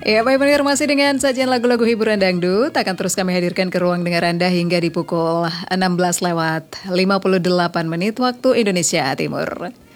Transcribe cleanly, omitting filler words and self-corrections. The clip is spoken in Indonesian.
Ya, baik pendengar, masih dengan sajian lagu-lagu hiburan dangdut akan terus kami hadirkan ke ruang dengar Anda hingga di pukul 16 lewat 58 menit waktu Indonesia Timur.